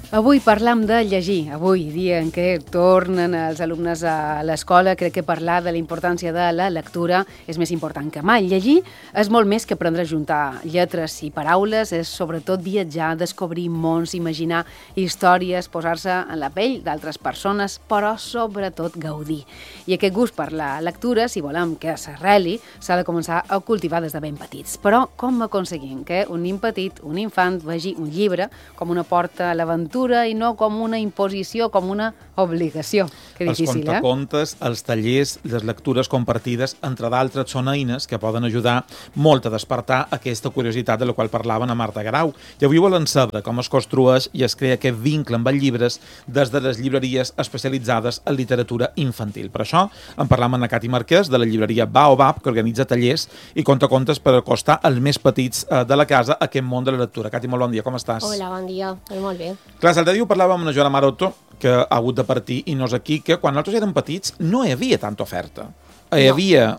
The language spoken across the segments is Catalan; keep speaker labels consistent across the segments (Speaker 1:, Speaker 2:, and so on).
Speaker 1: Avui parlam de llegir. Avui, dia en què tornen els alumnes a l'escola, crec que parlar de la importància de la lectura és més important que mai. Llegir és molt més que aprendre a juntar lletres i paraules, és sobretot viatjar, descobrir mons, imaginar històries, posar-se en la pell d'altres persones, però sobretot gaudir. I aquest gust per la lectura, si volem que s'arreli, s'ha de començar a cultivar des de ben petits. Però com aconseguim que un nin petit, un infant, vegi un llibre com una porta a l'aventura i no com una imposició, com una obligació? Que difícil,
Speaker 2: els contacontes, els tallers, les lectures compartides, entre d'altres, són eines que poden ajudar molt a despertar aquesta curiositat de la qual parlaven a Marta Garau. I avui volen saber com es construeix i es crea aquest vincle amb els llibres des de les llibreries especialitzades en literatura infantil. Per això en parlam amb la Cati Marquès, de la llibreria Baobab, que organitza tallers i contacontes per acostar els més petits de la casa a aquest món de la lectura. Cati, molt bon dia, com estàs?
Speaker 3: Hola, bon dia, molt bé.
Speaker 2: Clar, l'altre dia ho parlàvem amb una Joana Maroto, que ha hagut de partir i no és aquí, que quan nosaltres érem petits no hi havia tanta oferta. Hi havia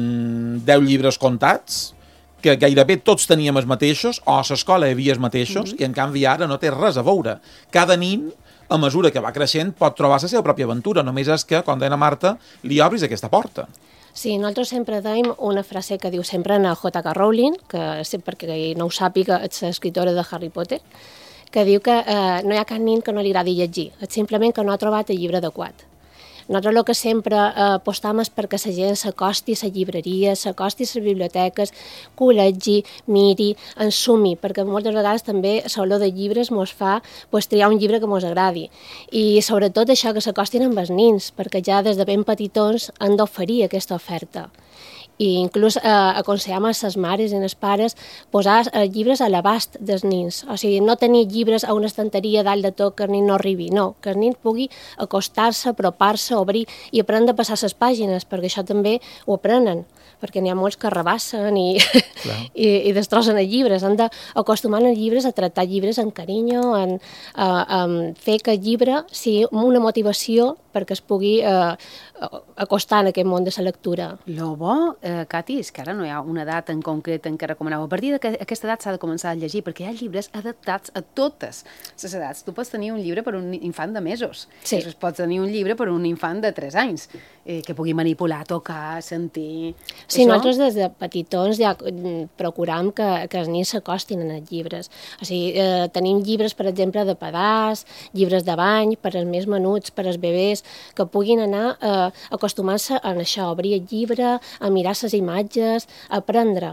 Speaker 2: 10 llibres comptats, que gairebé tots teníem els mateixos, o a l'escola hi havia els mateixos, i en canvi ara no té res a veure. Cada nin, a mesura que va creixent, pot trobar la seva pròpia aventura, només és que, com deia Marta, li obris aquesta porta.
Speaker 3: Sí, nosaltres sempre tenim una frase que diu sempre en J.K. Rowling, que perquè no ho sàpiga, és l'escriptora de Harry Potter, que diu que no hi ha cap nin que no li agradi llegir, és simplement que no ha trobat el llibre adequat. Nosaltres el que sempre apostam és perquè la gent s'acosti a la llibreria, s'acosti a les biblioteques, que ho llegui, miri, ensumi, perquè moltes vegades també l'olor de llibres ens fa triar un llibre que ens agradi. I sobretot això, que s'acostin amb els nins, perquè ja des de ben petitons han d'oferir aquesta oferta. I inclús aconsellem a les mares i els pares posar llibres a l'abast dels nins. O sigui, no tenir llibres a una estanteria dalt de tot que el nin no arribi, no, que el nin pugui acostar-se, apropar-se, obrir i aprendre a passar les pàgines, perquè això també ho aprenen, perquè n'hi ha molts que rebassen i destrossen els llibres. Han d'acostumar els llibres a tractar llibres amb carinyo, a fer que el llibre sigui una motivació perquè es pugui acostar en aquest món de la lectura.
Speaker 1: Lo bo, Cati, és que ara no hi ha una edat en concret en què recomaneu. A partir d'aquesta edat s'ha de començar a llegir, perquè hi ha llibres adaptats a totes les edats. Tu pots tenir un llibre per un infant de mesos,
Speaker 3: sí.
Speaker 1: Pots tenir un llibre per un infant de 3 anys, que pugui manipular, tocar, sentir...
Speaker 3: Sí, nosaltres des de petitons ja procuram que els nins s'acostin en els llibres. O sigui, tenim llibres, per exemple, de pedaç, llibres de bany, per als més menuts, per als bebès, que puguin anar acostumant-se a això, a obrir el llibre, a mirar les imatges, a aprendre,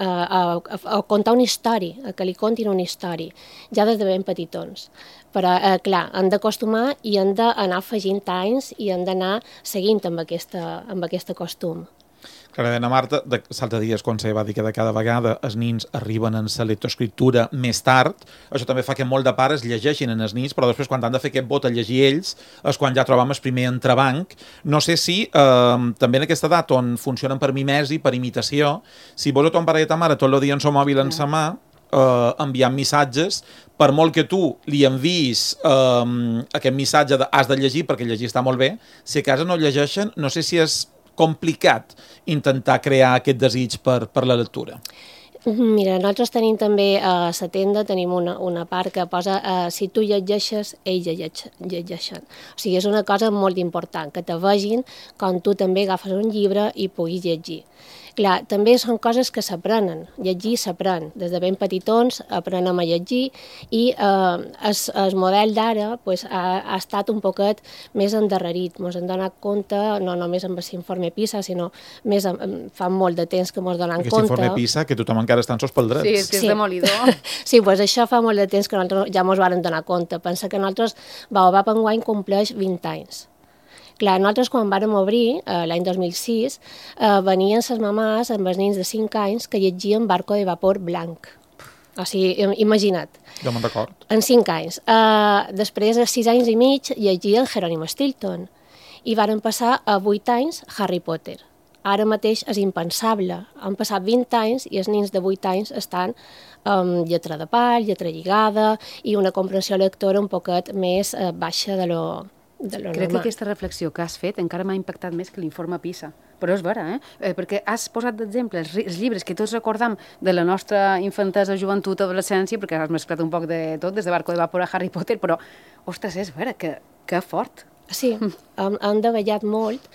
Speaker 3: a contar una història, a que li contin una història, ja des de ben petitons. Però, clar, han d'acostumar i han d'anar afegint anys i han d'anar seguint amb aquest costum.
Speaker 2: Clar, deia Marta, l'altre dia quan se va dir que de cada vegada els nins arriben en la lectoescriptura més tard, això també fa que molt de pares llegeixin en els nins, però després quan han de fer aquest vot a llegir ells és quan ja trobam el primer entrebanc. No sé si també en aquesta edat on funcionen per mimesi, per imitació, si vos o ton pare i ta mare tot el dia en el mòbil en sa mà, enviant missatges, per molt que tu li enviïs aquest missatge de has de llegir perquè llegir està molt bé, si a casa no llegeixen, no sé si és complicat intentar crear aquest desig per la lectura.
Speaker 3: Mira, nosaltres tenim també a la tenda tenim una part que posa si tu llegeixes, ells llegeixen. O sigui, és una cosa molt important, que te vegin quan tu també agafes un llibre i puguis llegir. Clar, també són coses que s'aprenen. Llegir s'aprèn. Des de ben petitons aprenem a llegir i el model d'ara ha estat un poquet més endarrerit. Ens hem donat compte, no només amb l'informe PISA, sinó més fa molt de temps que ens donem compte.
Speaker 2: Aquest informe PISA, que tothom encara està en sos pel dret.
Speaker 1: Sí, és que és demolidor.
Speaker 3: Sí, doncs això fa molt de temps que nosaltres ja ens vàrem donar compte. Pensa que nosaltres, Baobab enguany compleix 20 anys. Clar, nosaltres quan vàrem obrir, l'any 2006, venien les mamàs amb els nins de 5 anys que llegien Barco de vapor blanc. O sigui, imagina't.
Speaker 2: Jo me'n record.
Speaker 3: En 5 anys. Després, a 6 anys i mig, llegien Jerónimo Stilton. I varen passar a 8 anys Harry Potter. Ara mateix és impensable. Han passat 20 anys i els nins de 8 anys estan amb lletra de pal, lletra lligada i una comprensió lectora un poquet més baixa de de lo
Speaker 1: Crec que
Speaker 3: normal.
Speaker 1: aquesta reflexió que has fet encara m'ha impactat més que l'informe PISA. Però és vera, perquè has posat d'exemple els llibres que tots recordam de la nostra infantesa, joventut, adolescència, perquè has mesclat un poc de tot, des de Barco de Vapor a Harry Potter, però, ostres, és vera, que fort.
Speaker 3: Sí, hem davallat molt.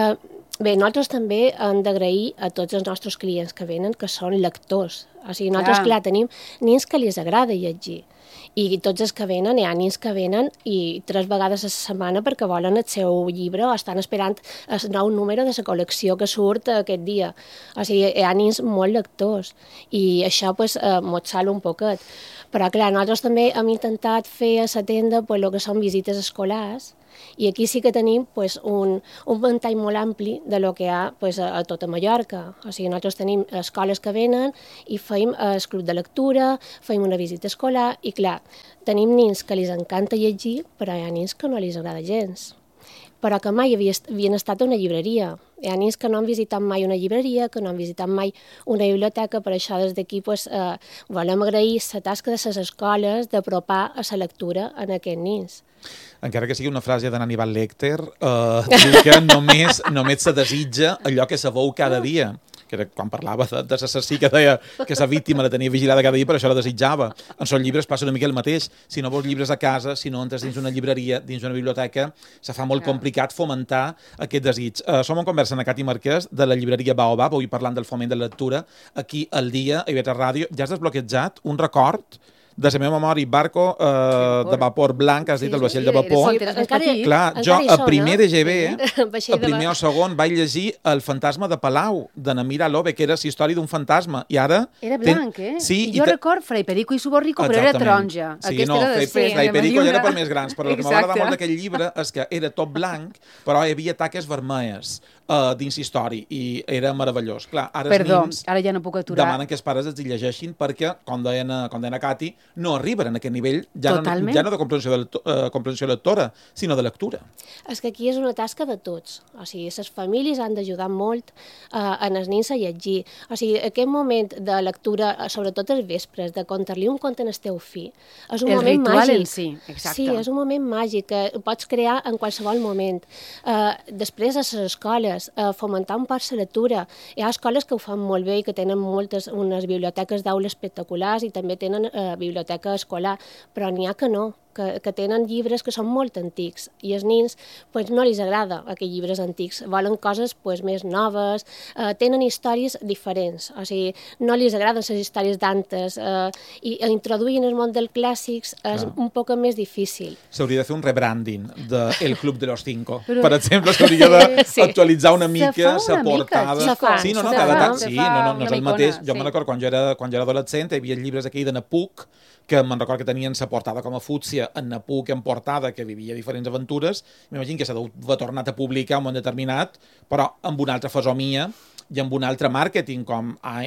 Speaker 3: Bé, nosaltres també hem d'agrair a tots els nostres clients que venen, que són lectors. O sigui, nosaltres, clar, tenim nens que els agrada llegir. I tots els que venen, hi ha nens que venen i 3 vegades a la setmana perquè volen el seu llibre o estan esperant el nou número de la col·lecció que surt aquest dia. O sigui, hi ha nens molt lectors i això pues, mos sala un poquet. Però, clar, nosaltres també hem intentat fer a la tenda pues, el que són visites escolars. I aquí sí que tenim pues, un ventall molt ampli de lo que hi ha pues, a tota Mallorca. O sigui, nosaltres tenim escoles que venen i feim el club de lectura, feim una visita escolar i, clar, tenim nens que els encanta llegir, però hi ha nens que no els agrada gens. Però que mai havien estat a una llibreria. Hi ha nens que no han visitat mai una llibreria, que no han visitat mai una biblioteca, per això des d'aquí pues, volem agrair la tasca de les escoles d'apropar a la lectura en aquests nens.
Speaker 2: Encara que sigui una frase d'en Hannibal Lecter, diu que només se desitja allò que se veu cada dia. Que era quan parlava de l'assassí que deia que la víctima la tenia vigilada cada dia, per això la desitjava. En els llibres passa una mica el mateix. Si no vols llibres a casa, si no entres dins una llibreria, dins una biblioteca, se fa molt complicat fomentar aquest desig. Som en conversa amb Cati Marquès de la llibreria Baobab, avui parlant del foment de la lectura, aquí al dia, a IB3 Ràdio. Ja has desbloquejat un record de la meva memòria, Barco de Vapor Blanc, has dit el vaixell de vapor. Clar, jo a primer de GB, a primer o segon, vaig llegir El fantasma de Palau, de Namira Lobe, que era la història d'un fantasma, i ara...
Speaker 1: Era blanc,
Speaker 2: Sí,
Speaker 1: i jo record Fray Perico i Suborrico, però era taronja.
Speaker 2: Sí, no, Fray Perico ja era per més grans, però el que m'agrada molt d'aquell llibre és que era tot blanc, però hi havia taques vermelles dins història, i era meravellós. Clar, ara
Speaker 1: Perdó,
Speaker 2: els nens
Speaker 1: ara ja no puc aturar.
Speaker 2: demanen que els pares els llegeixin perquè, com deia Cati, no arriben a aquest nivell ja no de comprensió lectora, sinó de lectura.
Speaker 3: És que aquí és una tasca de tots. O sigui, les famílies han d'ajudar molt en els nens a llegir. O sigui, aquest moment de lectura, sobretot els vespres, de contar-li un conte al teu fill, és un moment màgic.
Speaker 1: Sí, exacte.
Speaker 3: Sí, és un moment màgic que pots crear en qualsevol moment. Després, a les escoles, fomentar un poc la lectura. Hi ha escoles que ho fan molt bé i que tenen unes biblioteques d'aula espectaculars i també tenen biblioteca escolar, però n'hi ha que no, que tenen llibres que són molt antics i als nens pues, no els agrada aquests llibres antics, volen coses pues, més noves, tenen històries diferents, o sigui, no els agraden les històries d'antes i introduir en el món dels clàssics és un poc més difícil.
Speaker 2: S'hauria de fer un rebranding de El Club de los Cinco. Per exemple, s'hauria d'actualitzar una mica la portada. Sí, no és el mateix. Jo me'n recordo, quan jo era adolescent, hi havia llibres aquell de Napuc, que me'n recordo que tenien la portada com a fútsia, en Napuc en portada, que vivia diferents aventures. M'imagino que s'ha tornat a publicar un moment determinat, però amb una altra fesomia i amb un altre màrqueting, com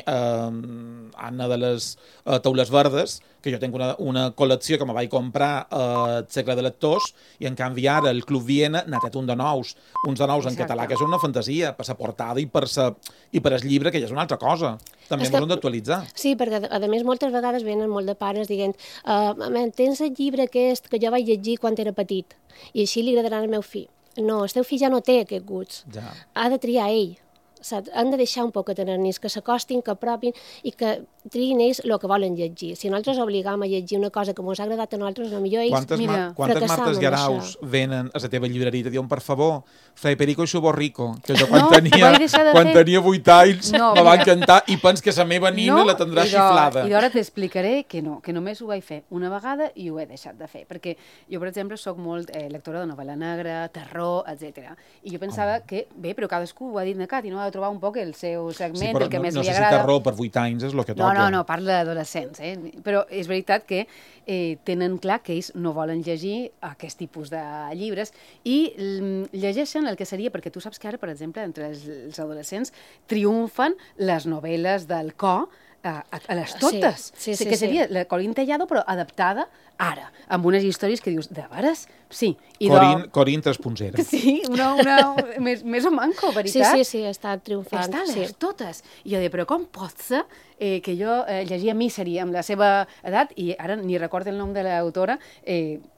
Speaker 2: Anna de les Taules Verdes, que jo tinc una col·lecció que me vaig comprar al segle de lectors, i en canvi ara el Club Viena n'ha tret uns de nous en català, que és una fantasia, per la portada i per el llibre, que ja és una altra cosa. També m'ho hem d'actualitzar.
Speaker 3: Sí, perquè a més moltes vegades venen molt de pares dient tens el llibre aquest que jo vaig llegir quan era petit i així li agradarà al meu fill. No, el teu fill ja no té aquests gusts. Ha de triar ell. Han de deixar un poc a tenir nens que s'acostin, que apropin i que triïn ells el que volen llegir. Si nosaltres obligam a llegir una cosa que ens ha agradat a nosaltres, potser ells
Speaker 2: Quantes Martes Gueraus venen a la teva llibreria i te diuen, per favor, Fray Perico i Suborrico, que jo quan tenia 8 anys me va encantar i pens que la meva nina la tindrà xiflada.
Speaker 1: I d'ara t'explicaré que no, que només ho vaig fer una vegada i ho he deixat de fer, perquè jo, per exemple, soc molt lectora de novel·la negra, terror, etc. I jo pensava que, bé, però cadascú ho ha dit Cati, no ha de trobar un poc el seu segment, el que més li agrada.
Speaker 2: No sé si terror per 8 anys és el que toca.
Speaker 1: No, parla d'adolescents, però és veritat que tenen clar que ells no volen llegir aquest tipus de llibres i llegeixen el que seria, perquè tu saps que ara, per exemple, entre els adolescents triomfen les novel·les del Co a les totes. Que seria la Corín Tellado, però adaptada ara, amb unes històries que dius, de veres? Sí.
Speaker 2: Corín 3.0.
Speaker 1: Sí, més o manco, veritat?
Speaker 3: Sí, està triomfant.
Speaker 1: Està a les totes. I jo deia, però com pot ser que jo llegia Misery amb la seva edat, i ara ni recordo el nom de l'autora,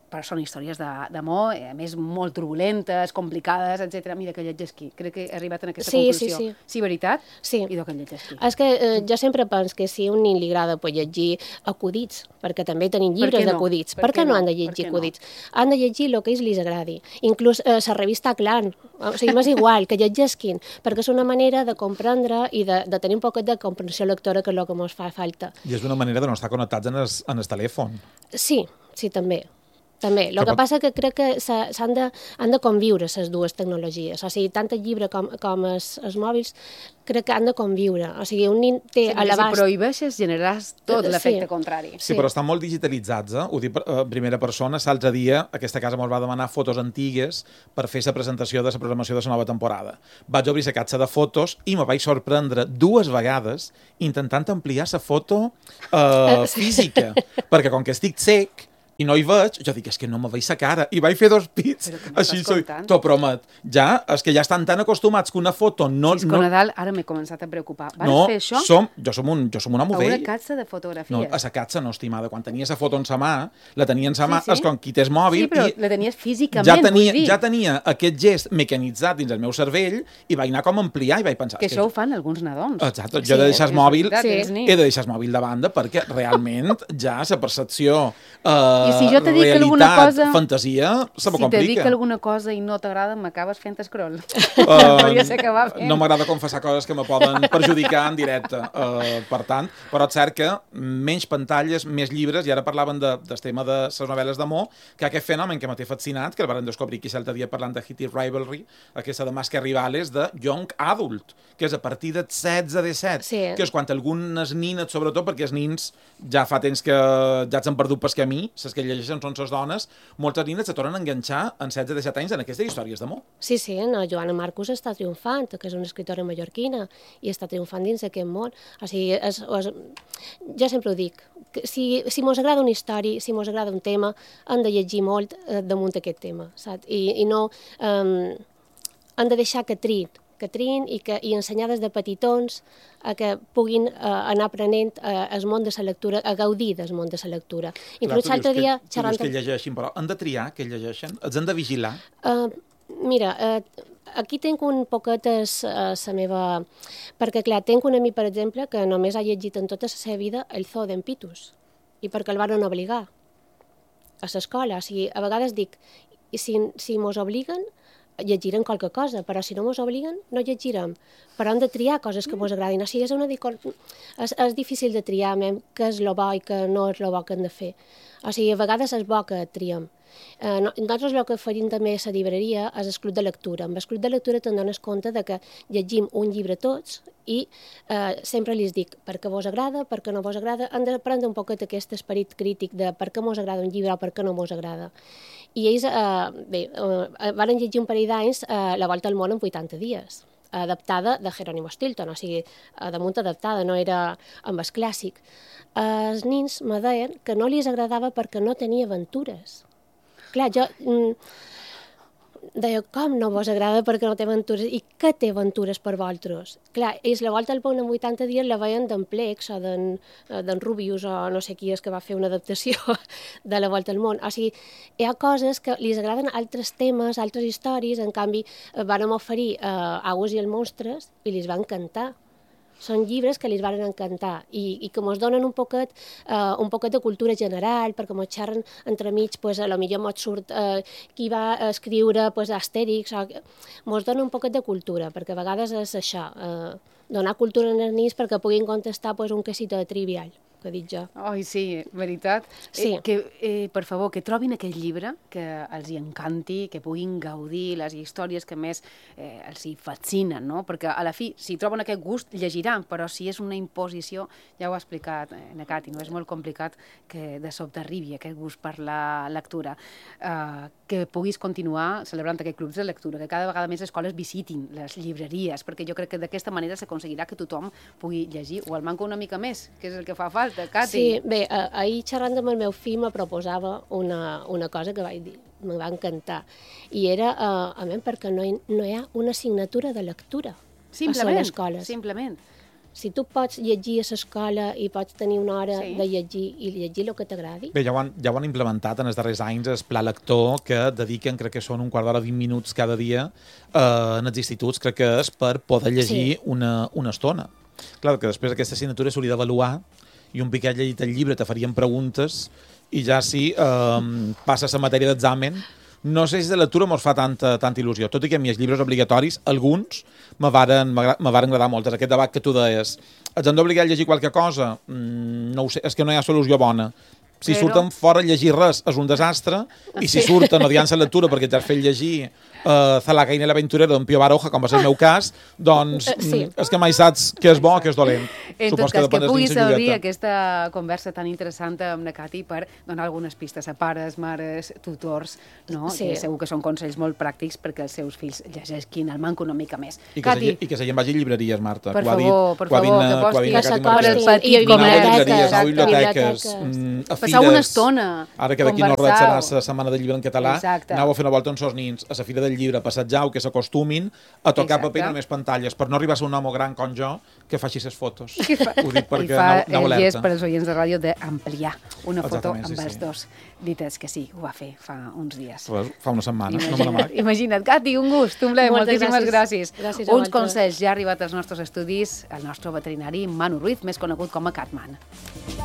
Speaker 1: però són històries d'amor, a més molt turbulentes, complicades, etc. Mira que llegeixi. Crec que he arribat a aquesta conclusió. Sí, veritat?
Speaker 3: Sí.
Speaker 1: I que llegeixi.
Speaker 3: És que jo sempre penso que si a un nen li agrada llegir acudits, perquè també tenim llibres d'acudits, per què no han de llegir acudits? Han de llegir el que ells li agradi. Inclús la revista Clan, o sigui, m'és igual, que llegisquin, perquè és una manera de comprendre i de tenir un poquet de comprensió lectora, que és el que ens fa falta.
Speaker 2: I és una manera de no estar connectats en el telèfon.
Speaker 3: Sí, també. També. El que passa que crec que han de conviure les dues tecnologies. O sigui, tant el llibre com els mòbils crec que han de conviure. O sigui, un nen té a l'abast...
Speaker 1: Si prohibeixes, generaràs tot l'efecte contrari.
Speaker 2: Sí, però estan molt digitalitzats, Ho dic per primera persona. L'altre dia, aquesta casa ens va demanar fotos antigues per fer la presentació de la programació de la nova temporada. Vaig obrir la catxa de fotos i me vaig sorprendre 2 vegades intentant ampliar la foto física, perquè com que estic sec i no hi veig, jo dic, és que no me veig la cara. I vaig fer 2 pits. Així t'ho promet. Ja, és que ja estan tan acostumats que una foto no...
Speaker 1: Cisco Nadal, ara m'he començat a preocupar. Vas fer això?
Speaker 2: Jo som un home vell.
Speaker 1: A una catxa de fotografies?
Speaker 2: No, a la catxa no, estimada. Quan tenia la foto en sa mà, la tenia en sa mà, és com qui té el mòbil...
Speaker 1: Sí, però la tenies físicament, vull dir.
Speaker 2: Ja tenia aquest gest mecanitzat dins el meu cervell i vaig anar com a ampliar i vaig pensar...
Speaker 1: Que això ho fan alguns nadons.
Speaker 2: Exacte, jo he de deixar el mòbil, he de deixar el mòbil de banda perquè realment ja la percepció...
Speaker 1: I si jo te dic alguna cosa...
Speaker 2: fantasia, se me complica.
Speaker 1: Si te dic alguna cosa i no t'agrada, m'acabes fent scroll. Podria ser que va fent.
Speaker 2: No m'agrada confessar coses que me poden perjudicar en directe. Per tant, però és cert que menys pantalles, més llibres, i ara parlaven del tema de les novel·les d'amor, que aquest fenomen que m'ha fascinat, que el van descobrir aquí l'altre dia parlant de Hitty Rivalry, aquesta de Masques Rivales, de Young Adult, que és a partir de 16-17, que és quan algunes nines, sobretot perquè els nins ja fa temps que ja s'han perdut pas camí, les que llegeixen són les dones, moltes nines se tornen a enganxar en 16-17 anys en aquestes històries d'amor.
Speaker 3: Sí, la Joana Marcus està triomfant, que és una escritora mallorquina, i està triomfant dins d'aquest món. O sigui, jo sempre ho dic, que si mos agrada una història, si mos agrada un tema, hem de llegir molt damunt aquest tema, saps? I no... hem de deixar que triïn i ensenyar des de petitons a que puguin anar aprenent el món de la lectura, a gaudir del món de la lectura.
Speaker 2: Inclús l'altre dia... Tu dius que llegeixin, però han de triar que llegeixen? Els han de vigilar?
Speaker 3: Mira, aquí tinc un poquet la meva... Perquè, clar, tinc un amic, per exemple, que només ha llegit en tota la seva vida el Zoo d'en Pitus, i perquè el van obligar a l'escola. O sigui, a vegades dic, si mos obliguen, llegirem qualque cosa, però si no mos obliguen, no llegirem. Però hem de triar coses que mos agradin. O sigui, és difícil de triar què és el bo i què no és el bo que hem de fer. O sigui, a vegades és bo que triem. Nosaltres el que faríem també a la llibreria és el club de lectura. Amb el club de lectura te'n dones compte de que llegim un llibre tots i sempre li dic per què vos agrada, per què no vos agrada. Hem de prendre un poquet aquest esperit crític de per què mos agrada un llibre o per què no mos agrada. I ells van llegir un parell d'anys La volta al món en 80 dies, adaptada de Jerónimo Stilton, o sigui, damunt adaptada, no era amb el clàssic. Els nins me deien que no li agradava perquè no tenia aventures. Clar, jo deia, com no vos agrada perquè no té aventures? I què té aventures per vosaltres? Clar, ells La volta al món en 80 dies la veien d'en Plex o d'en Rubius o no sé qui és que va fer una adaptació de La volta al món. O sigui, hi ha coses que li agraden altres temes, altres històries, en canvi van oferir Aigües i els monstres i li va encantar. Són llibres que li van encantar i que ens donen un poquet de cultura general, perquè ens xerren entremig, a lo millor ens surt qui va escriure Astèrix, ens donen un poquet de cultura, perquè a vegades és això, donar cultura als nens perquè puguin contestar un quesito de trivial, que dic jo.
Speaker 1: Ai, sí, veritat.
Speaker 3: Sí.
Speaker 1: Per favor, que trobin aquell llibre, que els hi encanti, que puguin gaudir les històries que més els hi fascinen, no? Perquè a la fi, si troben aquest gust, llegiran, però si és una imposició, ja ho ha explicat na Cati, no? És molt complicat que de sobte arribi aquest gust per la lectura. Que puguis continuar celebrant aquests clubs de lectura, que cada vegada més escoles visitin les llibreries, perquè jo crec que d'aquesta manera s'aconseguirà que tothom pugui llegir, o el manco una mica més, que és el que fa falta, Cati.
Speaker 3: Sí, bé, ahir xerrant amb el meu fill me proposava una cosa que vaig dir, me va encantar, i era, perquè no hi ha una assignatura de lectura a les escoles.
Speaker 1: Simplement.
Speaker 3: Si tu pots llegir a l'escola i pots tenir una hora de llegir i llegir el que t'agradi...
Speaker 2: Bé, ja ho han implementat en els darrers anys, el pla lector, que dediquen, crec que són un quart d'hora, 20 minuts cada dia, en els instituts, crec que és per poder llegir una estona. Clar, que després aquesta assignatura s'hauria d'avaluar i un piquet llegit el llibre te farien preguntes i ja si passes a matèria d'examen. No sé si de lectura mos fa tanta il·lusió, tot i que a mi els llibres obligatoris, alguns, me varen agradar molt. Aquest debat que tu deies, ens han d'obligar a llegir qualque cosa? No ho sé, és que no hi ha solució bona. Si surten fora llegir res és un desastre, i si surten odiant la lectura perquè t'has fet llegir Zalacaín el aventurero d'en Pío Baroja, com va ser el meu cas, doncs és que mai saps què és bo o què és dolent.
Speaker 1: En tot cas, que pugui servir aquesta conversa tan interessant amb la Cati per donar algunes pistes a pares, mares, tutors, no? Que segur que són consells molt pràctics perquè els seus fills llegeixin el manco una mica més.
Speaker 2: I que se gent vagi a llibreries, Marta.
Speaker 1: Per favor, que
Speaker 3: s'acosti
Speaker 1: i
Speaker 2: biblioteques,
Speaker 1: passar una estona.
Speaker 2: Ara que d'aquí no res serà la setmana del llibre en català, aneu a fer una volta amb els nins a la fira del llibre, passejar-ho, que s'acostumin a tocar paper i no més pantalles, per no arribar a ser un home gran com jo que faci ses fotos. Ho dic perquè no alerta.
Speaker 1: I és per als oients de ràdio d'ampliar una foto amb els dos. Dit és que sí, ho va fer fa uns dies.
Speaker 2: Fa una setmana, no me n'amac.
Speaker 1: Imagina't, Cati, un gust, un plaer, moltíssimes gràcies. Uns consells ja ha arribat als nostres estudis, el nostre veterinari Manu Ruiz, més conegut com a Catman.